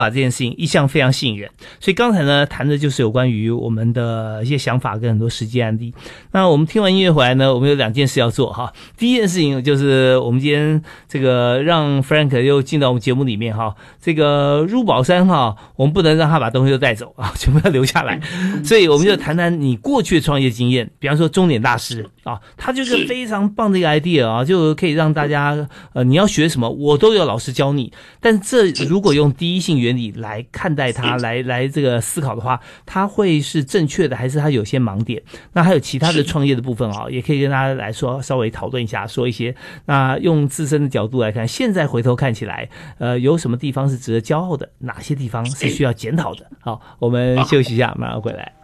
这件事情一向非常吸引人，所以刚才呢谈的就是有关于我们的一些想法跟很多实际案例。那我们听完音乐回来呢，我们有2件事要做哈。第一件事情就是我们今天这个让 Frank 又进到我们节目里面哈，这个入宝山哈，我们不能让他把东西都带走啊，全部要留下来。所以我们就谈谈你过去的创业经验，比方说钟点大师啊，他就是非常棒的一个 idea 啊，就可以让大家你要学什么我都有老师教你。但这如果用第一性原理来看待它，来这个思考的话，它会是正确的，还是它有些盲点？那还有其他的创业的部分啊，也可以跟大家来说稍微讨论一下，说一些。那用自身的角度来看，现在回头看起来，有什么地方是值得骄傲的，哪些地方是需要检讨的？好，我们休息一下，马上回来。